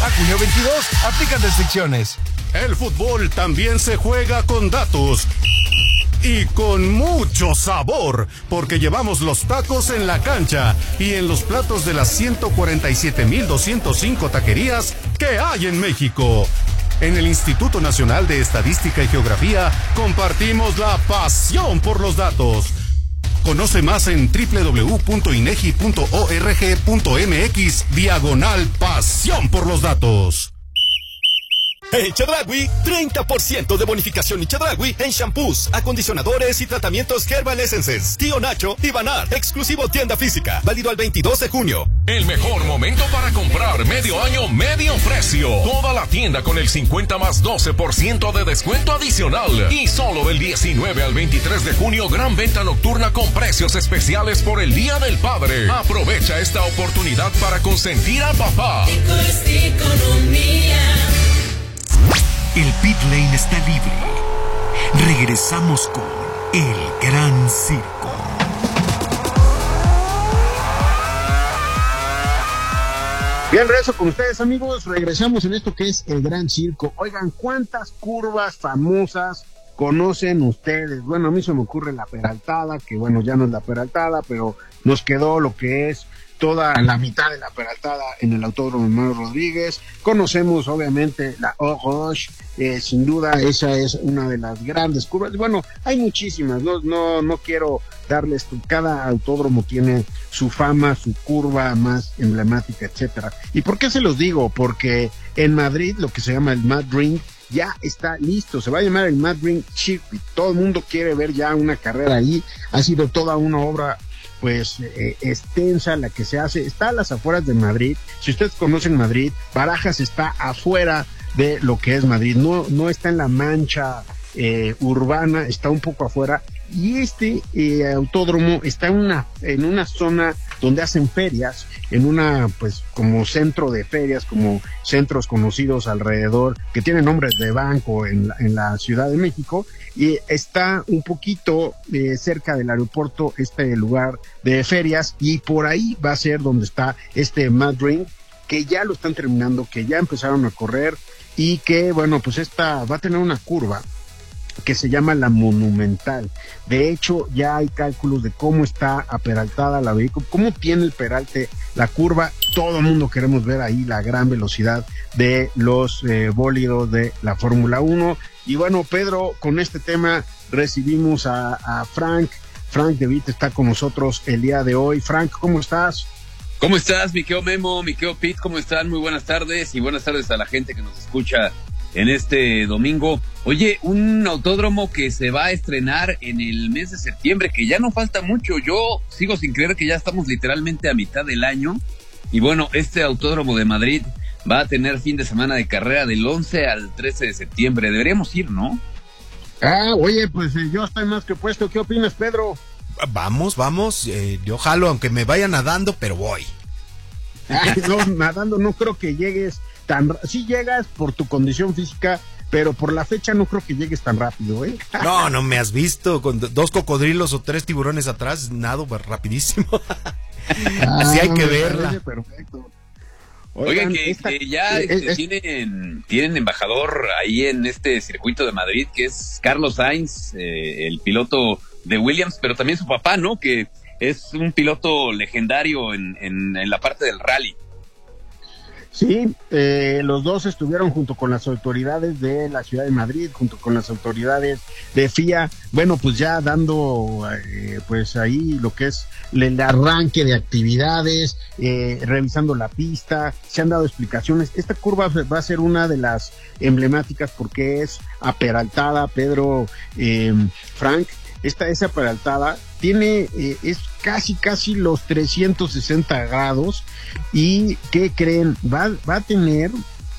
A junio 22, aplican restricciones. El fútbol también se juega con datos. Y con mucho sabor, porque llevamos los tacos en la cancha y en los platos de las 147,205 taquerías que hay en México. En el Instituto Nacional de Estadística y Geografía compartimos la pasión por los datos. Conoce más en www.inegi.org.mx/pasión por los datos. En Chedraui, 30% de bonificación en Chedraui en shampoos, acondicionadores y tratamientos Herbal Essences. Tío Nacho y Banar, exclusivo tienda física, válido al 22 de junio. El mejor momento para comprar, medio año, medio precio. Toda la tienda con el 50 más 12% de descuento adicional. Y solo del 19 al 23 de junio, gran venta nocturna con precios especiales por el Día del Padre. Aprovecha esta oportunidad para consentir a papá. El pit lane está libre. Regresamos con El Gran Circo. Bien, regreso con ustedes, amigos. Regresamos en esto que es El Gran Circo. Oigan, ¿cuántas curvas famosas conocen ustedes? Bueno, a mí se me ocurre la Peraltada, que bueno, ya no es la Peraltada, pero nos quedó lo que es toda la mitad de la Peraltada en el Autódromo Manuel Rodríguez. Conocemos obviamente la Eau Rouge, sin duda esa es una de las grandes curvas. Bueno, hay muchísimas, no quiero darles, cada autódromo tiene su fama, su curva más emblemática, etcétera. ¿Y por qué se los digo? Porque en Madrid lo que se llama el Mad Ring ya está listo, se va a llamar el Mad Ring Circuit. Todo el mundo quiere ver ya una carrera ahí, ha sido toda una obra pues extensa la que se hace, está a las afueras de Madrid. Si ustedes conocen Madrid, Barajas está afuera de lo que es Madrid, no está en la mancha urbana, está un poco afuera, y este autódromo está en una zona donde hacen ferias, en una pues como centro de ferias, como centros conocidos alrededor, que tienen nombres de banco en la Ciudad de México, y está un poquito cerca del aeropuerto este lugar de ferias, y por ahí va a ser donde está este Mad Ring, que ya lo están terminando, que ya empezaron a correr, y que bueno, pues esta va a tener una curva que se llama la Monumental. De hecho, ya hay cálculos de cómo está aperaltada la vehículo, cómo tiene el peralte la curva. Todo el mundo queremos ver ahí la gran velocidad de los bólidos de la Fórmula 1. Y bueno, Pedro, con este tema recibimos a Frank de Vita, está con nosotros el día de hoy. Frank, ¿cómo estás? ¿Cómo estás, mi querido Memo, mi querido Pete? ¿Cómo están? Muy buenas tardes, y buenas tardes a la gente que nos escucha en este domingo. Oye, un autódromo que se va a estrenar en el mes de septiembre, que ya no falta mucho. Yo sigo sin creer que ya estamos literalmente a mitad del año. Y bueno, este autódromo de Madrid va a tener fin de semana de carrera del 11 al 13 de septiembre. Deberíamos ir, ¿no? Oye, pues yo estoy más que puesto. ¿Qué opinas, Pedro? Vamos, yo jalo, aunque me vaya nadando, pero voy. No, nadando no creo que llegues sí llegas por tu condición física, pero por la fecha no creo que llegues tan rápido, ¿eh? No me has visto, con 2 cocodrilos o 3 tiburones atrás, nado rapidísimo. Así hay que verla. Perfecto. Oigan, que ya tienen embajador ahí en este circuito de Madrid, que es Carlos Sainz, el piloto de Williams, pero también su papá, ¿no? Que es un piloto legendario en la parte del rally. Sí, los dos estuvieron junto con las autoridades de la Ciudad de Madrid, junto con las autoridades de FIA, bueno, pues ya dando pues ahí lo que es el arranque de actividades, revisando la pista, se han dado explicaciones. Esta curva va a ser una de las emblemáticas porque es aperaltada, Pedro, Frank. Esa peraltada tiene, es casi los 360 grados, y ¿qué creen? Va a tener,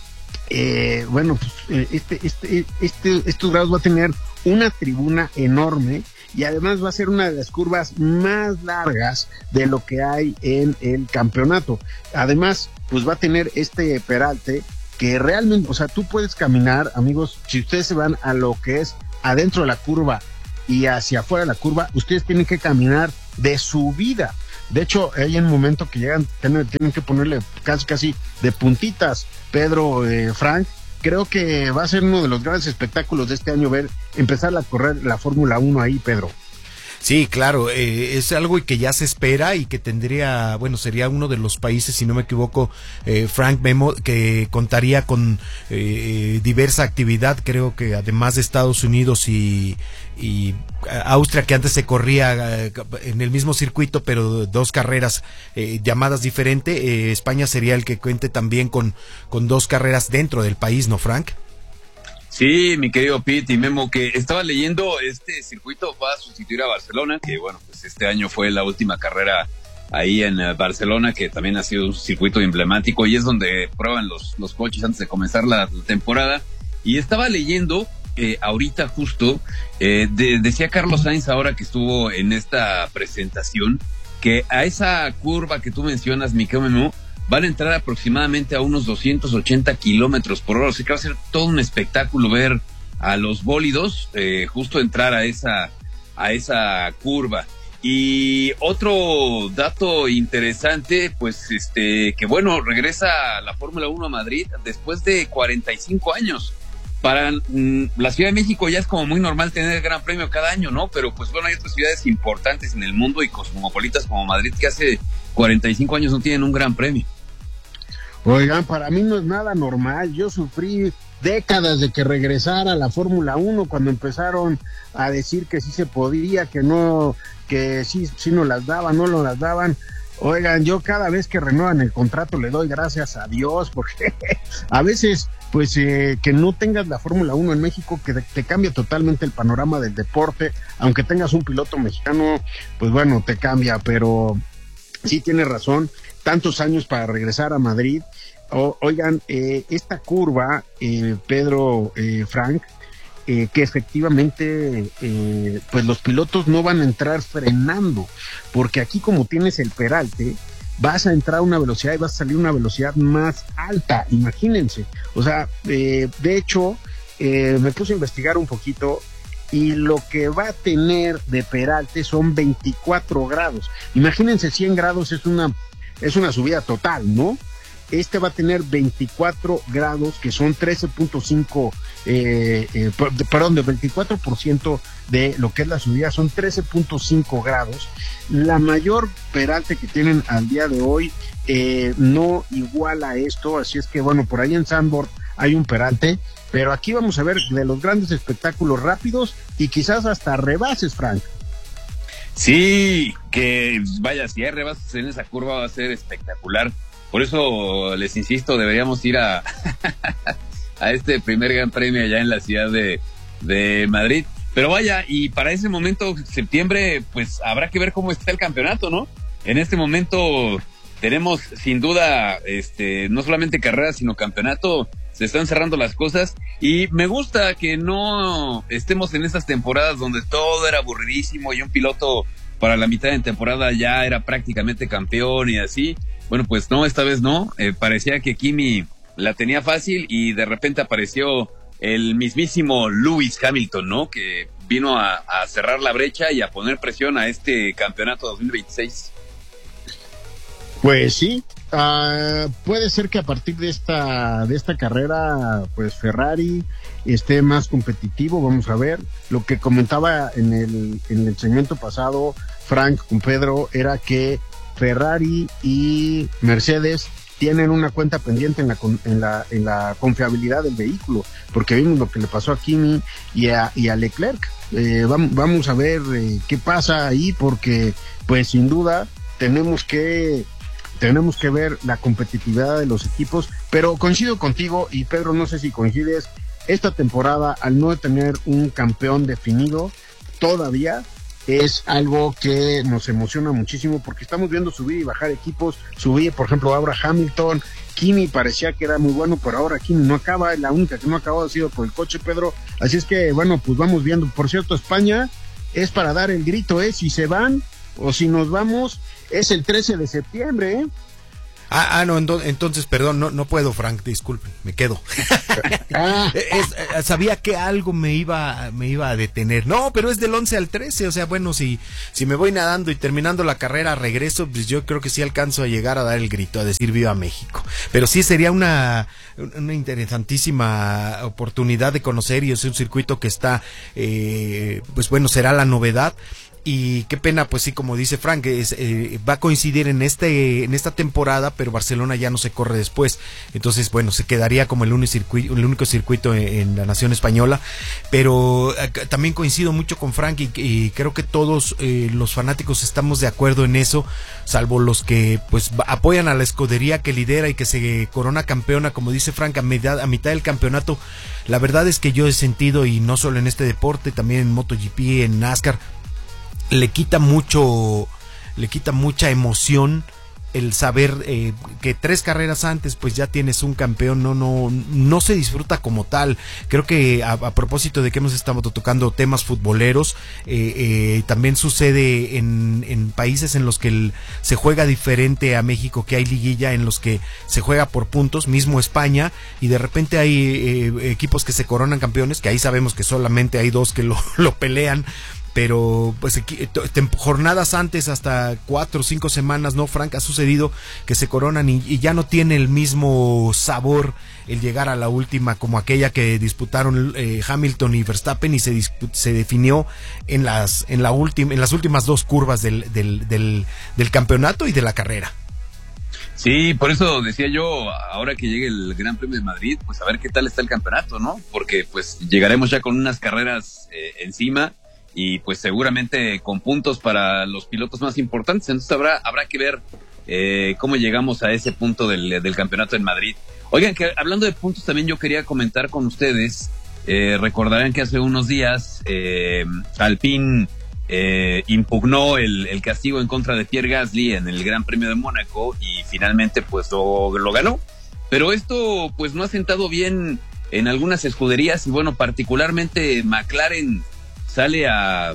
bueno, pues estos grados va a tener una tribuna enorme, y además va a ser una de las curvas más largas de lo que hay en el campeonato. Además, pues va a tener este peralte que realmente, o sea, tú puedes caminar, amigos, si ustedes se van a lo que es adentro de la curva y hacia afuera de la curva, ustedes tienen que caminar de subida, De hecho, hay un momento que tienen que ponerle casi de puntitas, Pedro, Frank. Creo que va a ser uno de los grandes espectáculos de este año empezar a correr la Fórmula 1 ahí, Pedro. Sí, claro, es algo que ya se espera y que sería uno de los países, si no me equivoco, Frank Memo, que contaría con diversa actividad. Creo que además de Estados Unidos y Austria, que antes se corría en el mismo circuito, pero 2 carreras llamadas diferente, España sería el que cuente también con 2 carreras dentro del país, ¿no, Frank? Sí, mi querido Pete y Memo, que estaba leyendo, este circuito va a sustituir a Barcelona, que bueno, pues este año fue la última carrera ahí en Barcelona, que también ha sido un circuito emblemático y es donde prueban los coches antes de comenzar la temporada. Y estaba leyendo ahorita justo, decía Carlos Sainz ahora que estuvo en esta presentación, que a esa curva que tú mencionas, mi querido Memo, van a entrar aproximadamente a unos 280 kilómetros por hora. O sea que va a ser todo un espectáculo ver a los bólidos justo entrar a esa curva. Y otro dato interesante, pues que bueno, regresa la Fórmula 1 a Madrid después de 45 años. Para la Ciudad de México ya es como muy normal tener el Gran Premio cada año, ¿no? Pero pues bueno, hay otras ciudades importantes en el mundo y cosmopolitas como Madrid que hace 45 años no tienen un Gran Premio. Oigan, para mí no es nada normal. Yo sufrí décadas de que regresara a la Fórmula 1 cuando empezaron a decir que sí se podía, que no, que sí no las daban, no lo las daban. Oigan, yo cada vez que renuevan el contrato le doy gracias a Dios, porque a veces, pues, que no tengas la Fórmula 1 en México, que te cambia totalmente el panorama del deporte. Aunque tengas un piloto mexicano, pues bueno, te cambia, pero sí tienes razón. Tantos años para regresar a Madrid. Oigan, esta curva, Pedro, Frank, que efectivamente pues los pilotos no van a entrar frenando, porque aquí como tienes el peralte, vas a entrar a una velocidad y vas a salir a una velocidad más alta, imagínense. O sea, de hecho, me puse a investigar un poquito y lo que va a tener de peralte son 24 grados. Imagínense, 100 grados es una subida total, ¿no? Este va a tener 24 grados, que son 13.5, de 24% de lo que es la subida, son 13.5 grados. La mayor peralte que tienen al día de hoy no iguala esto, así es que bueno, por ahí en Zandvoort hay un peralte, pero aquí vamos a ver de los grandes espectáculos rápidos y quizás hasta rebases, Frank. Sí, que vaya, si hay rebases en esa curva va a ser espectacular. Por eso les insisto, deberíamos ir a este primer Gran Premio allá en la ciudad de Madrid. Pero vaya, y para ese momento, septiembre, pues habrá que ver cómo está el campeonato, ¿no? En este momento tenemos sin duda, no solamente carreras, sino campeonato. Se están cerrando las cosas y me gusta que no estemos en esas temporadas donde todo era aburridísimo y un piloto para la mitad de temporada ya era prácticamente campeón y así. Bueno, pues no, esta vez no. Parecía que Kimi la tenía fácil y de repente apareció el mismísimo Lewis Hamilton, ¿no? Que vino a cerrar la brecha y a poner presión a este campeonato 2026. Pues sí, puede ser que a partir de esta carrera, pues Ferrari esté más competitivo. Vamos a ver. Lo que comentaba en el segmento pasado, Frank, con Pedro, era que Ferrari y Mercedes tienen una cuenta pendiente en la confiabilidad del vehículo, porque vimos lo que le pasó a Kimi y a Leclerc. Vamos a ver qué pasa ahí, porque pues sin duda tenemos que ver la competitividad de los equipos, pero coincido contigo, y Pedro, no sé si coincides, esta temporada, al no tener un campeón definido todavía, es algo que nos emociona muchísimo, porque estamos viendo subir y bajar equipos. Subir, por ejemplo, ahora Hamilton, Kimi parecía que era muy bueno, pero ahora Kimi no acaba, la única que no ha acabado ha sido por el coche, Pedro. Así es que, bueno, pues vamos viendo. Por cierto, España es para dar el grito, si se van o si nos vamos, es el 13 de septiembre, No, entonces, perdón, no puedo, Frank, disculpen, me quedo. Sabía que algo me iba a detener. No, pero es del 11 al 13, o sea, bueno, si me voy nadando y terminando la carrera regreso, pues yo creo que sí alcanzo a llegar a dar el grito, a decir viva México. Pero sí sería una interesantísima oportunidad de conocer, y es un circuito que está, pues bueno, será la novedad. Y qué pena, pues sí, como dice Frank, va a coincidir en esta temporada, pero Barcelona ya no se corre después. Entonces, bueno, se quedaría como el único circuito en la nación española. Pero también coincido mucho con Frank y creo que todos los fanáticos estamos de acuerdo en eso, salvo los que pues apoyan a la escudería que lidera y que se corona campeona, como dice Frank, a mitad del campeonato. La verdad es que yo he sentido, y no solo en este deporte, también en MotoGP, en NASCAR, le quita mucha emoción el saber que 3 carreras antes pues ya tienes un campeón. No se disfruta como tal. Creo que a propósito de que hemos estado tocando temas futboleros, también sucede en países en los que se juega diferente a México, que hay liguilla en los que se juega por puntos, mismo España, y de repente hay equipos que se coronan campeones, que ahí sabemos que solamente hay 2 que lo pelean. Pero pues jornadas antes, hasta 4 o 5 semanas, ¿no, Frank? Ha sucedido que se coronan y ya no tiene el mismo sabor el llegar a la última, como aquella que disputaron Hamilton y Verstappen, y se definió en las últimas 2 curvas del campeonato y de la carrera. Sí, por eso decía yo, ahora que llegue el Gran Premio de Madrid, pues a ver qué tal está el campeonato, ¿no? Porque pues llegaremos ya con unas carreras encima, y pues seguramente con puntos para los pilotos más importantes. Entonces habrá que ver cómo llegamos a ese punto del campeonato en Madrid. Oigan, que hablando de puntos, también yo quería comentar con ustedes, recordarán que hace unos días Alpine impugnó el castigo en contra de Pierre Gasly en el Gran Premio de Mónaco, y finalmente pues lo ganó. Pero esto pues no ha sentado bien en algunas escuderías, y bueno, particularmente McLaren sale a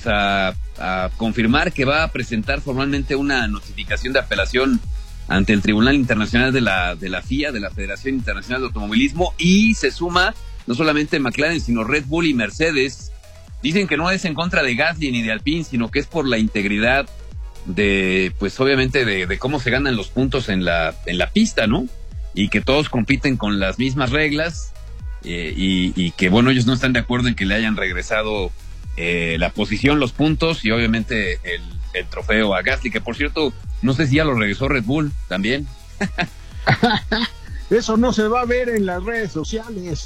confirmar que va a presentar formalmente una notificación de apelación ante el Tribunal Internacional de la FIA, de la Federación Internacional de Automovilismo, y se suma no solamente McLaren, sino Red Bull y Mercedes. Dicen que no es en contra de Gasly ni de Alpine, sino que es por la integridad pues obviamente de cómo se ganan los puntos en la pista, ¿no? Y que todos compiten con las mismas reglas, y que bueno, ellos no están de acuerdo en que le hayan regresado la posición, los puntos, y obviamente el trofeo a Gasly, que por cierto, no sé si ya lo regresó Red Bull también. Eso no se va a ver en las redes sociales.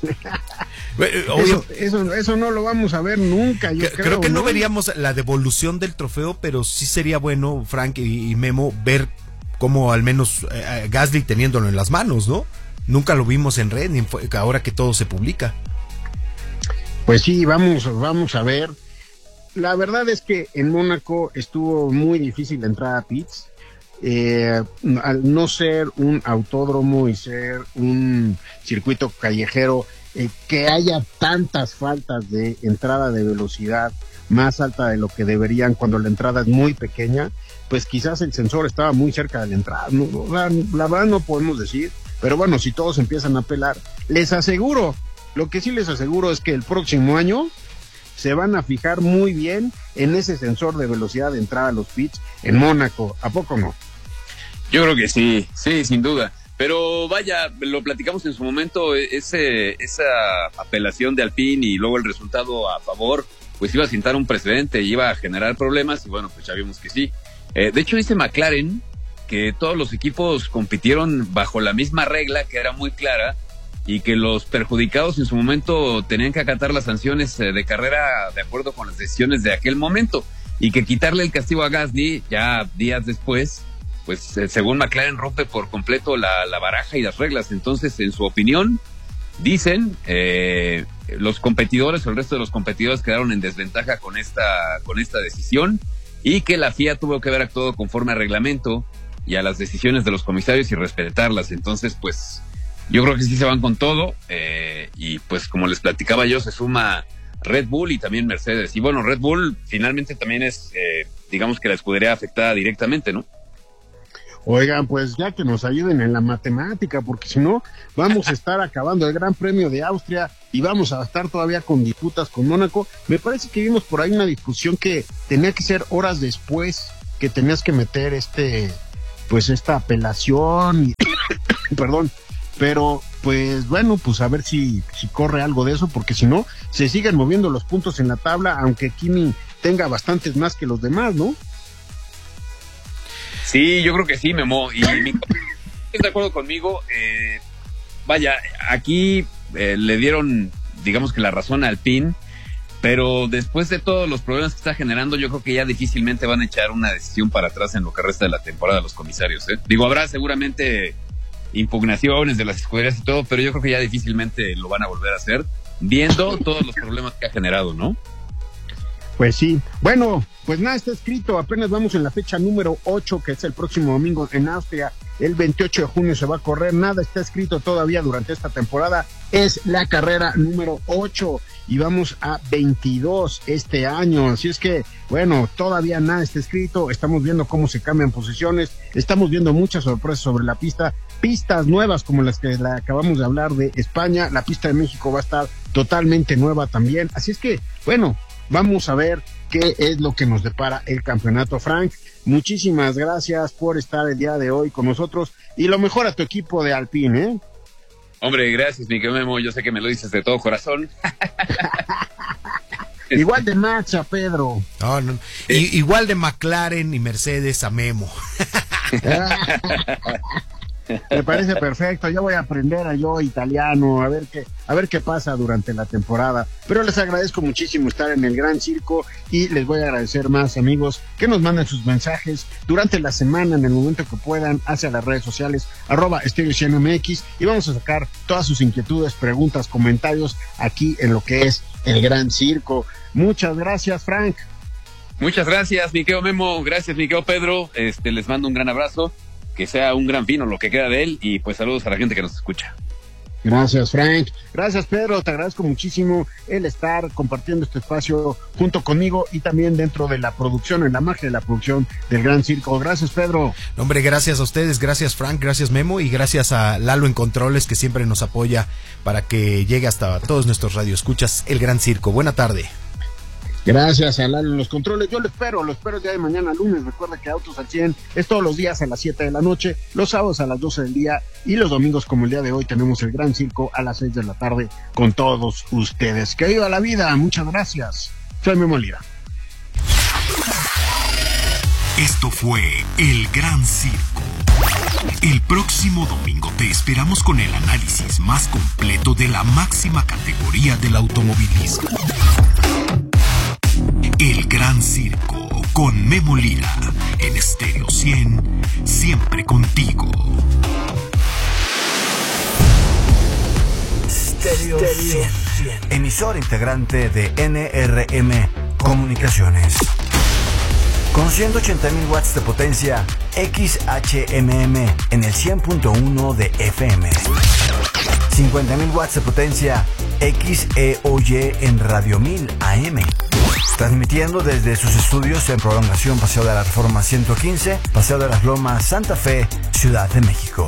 Eso no lo vamos a ver nunca. Creo que no veríamos la devolución del trofeo, pero sí sería bueno, Frank y Memo, ver cómo al menos Gasly teniéndolo en las manos, ¿no? Nunca lo vimos en red, ahora que todo se publica. Pues sí, vamos a ver. La verdad es que en Mónaco estuvo muy difícil la entrada a pits. Al no ser un autódromo y ser un circuito callejero, que haya tantas faltas de entrada de velocidad más alta de lo que deberían cuando la entrada es muy pequeña, pues quizás el sensor estaba muy cerca de la entrada. La verdad no podemos decir, pero bueno, si todos empiezan a apelar, lo que sí les aseguro es que el próximo año se van a fijar muy bien en ese sensor de velocidad de entrada a los pits en Mónaco. ¿A poco no? Yo creo que sí, sin duda. Pero vaya, lo platicamos en su momento, esa apelación de Alpine y luego el resultado a favor, pues iba a sentar un precedente, iba a generar problemas, y bueno, pues ya vimos que sí. De hecho, dice McLaren que todos los equipos compitieron bajo la misma regla, que era muy clara, y que los perjudicados en su momento tenían que acatar las sanciones de carrera de acuerdo con las decisiones de aquel momento, y que quitarle el castigo a Gasly ya días después, pues según McLaren rompe por completo la baraja y las reglas. Entonces, en su opinión, dicen, los competidores o el resto de los competidores quedaron en desventaja con esta decisión, y que la FIA tuvo que haber actuado conforme al reglamento y a las decisiones de los comisarios y respetarlas. Entonces, pues yo creo que sí se van con todo, y pues como les platicaba yo, se suma Red Bull y también Mercedes. Y bueno, Red Bull finalmente también es, digamos que la escudería afectada directamente, ¿no? Oigan, pues ya que nos ayuden en la matemática, porque si no, vamos a estar acabando el Gran Premio de Austria y vamos a estar todavía con disputas con Mónaco. Me parece que vimos por ahí una discusión que tenía que ser horas después, que tenías que meter esta apelación y perdón, pero pues bueno, pues a ver si corre algo de eso, porque si no, se siguen moviendo los puntos en la tabla, aunque Kimi tenga bastantes más que los demás, ¿no? Sí, yo creo que sí, Memo. Y ¿estás de acuerdo conmigo? Vaya, aquí le dieron, digamos que la razón al Alpine, pero después de todos los problemas que está generando, yo creo que ya difícilmente van a echar una decisión para atrás en lo que resta de la temporada los comisarios, ¿eh? Digo, habrá seguramente impugnaciones de las escuderías y todo, pero yo creo que ya difícilmente lo van a volver a hacer, viendo todos los problemas que ha generado, ¿no? Pues sí. Bueno, pues nada está escrito. Apenas vamos en la fecha número 8, que es el próximo domingo en Austria. El 28 de junio se va a correr. Nada está escrito todavía durante esta temporada. Es la carrera número 8 y vamos a 22 este año. Así es que, bueno, todavía nada está escrito. Estamos viendo cómo se cambian posiciones. Estamos viendo muchas sorpresas sobre la pista. Pistas nuevas como las que acabamos de hablar de España. La pista de México va a estar totalmente nueva también. Así es que, bueno, vamos a ver qué es lo que nos depara el campeonato. Frank, muchísimas gracias por estar el día de hoy con nosotros y lo mejor a tu equipo de Alpine, ¿eh? Hombre, gracias, mi querido Memo, yo sé que me lo dices de todo corazón. Igual de marcha, Pedro. No. Igual de McLaren y Mercedes a Memo. Me parece perfecto. Yo voy a aprender yo italiano, a ver qué pasa durante la temporada. Pero les agradezco muchísimo estar en el Gran Circo y les voy a agradecer más, amigos, que nos manden sus mensajes durante la semana, en el momento que puedan, hacia las redes sociales @StereoCNMX, y vamos a sacar todas sus inquietudes, preguntas, comentarios aquí en lo que es el Gran Circo. Muchas gracias, Frank. Muchas gracias, mi querido Memo. Gracias, mi querido Pedro. Les mando un gran abrazo. Que sea un gran fin o lo que queda de él, y pues saludos a la gente que nos escucha. Gracias, Frank. Gracias, Pedro. Te agradezco muchísimo el estar compartiendo este espacio junto conmigo y también dentro de la producción, en la magia de la producción del Gran Circo. Gracias, Pedro. Hombre, gracias a ustedes, gracias, Frank, gracias, Memo, y gracias a Lalo en Controles, que siempre nos apoya para que llegue hasta todos nuestros radioescuchas el Gran Circo. Buena tarde. Gracias a Lalo en los controles. Yo lo espero el día de mañana, lunes. Recuerda que Autos al 100 es todos los días a las 7 de la noche, los sábados a las 12 del día y los domingos, como el día de hoy, tenemos el Gran Circo a las 6 de la tarde con todos ustedes. ¡Que viva la vida! Muchas gracias. Soy Memo Lira. Esto fue el Gran Circo. El próximo domingo te esperamos con el análisis más completo de la máxima categoría del automovilismo. El Gran Circo con Memo Lira en Stereo 100, siempre contigo. Stereo 100, emisor integrante de NRM Comunicaciones. Con 180.000 watts de potencia XHMM en el 100.1 de FM. 50.000 watts de potencia XEOY en Radio 1000 AM. Transmitiendo desde sus estudios en Prolongación Paseo de la Reforma 115, Paseo de las Lomas, Santa Fe, Ciudad de México.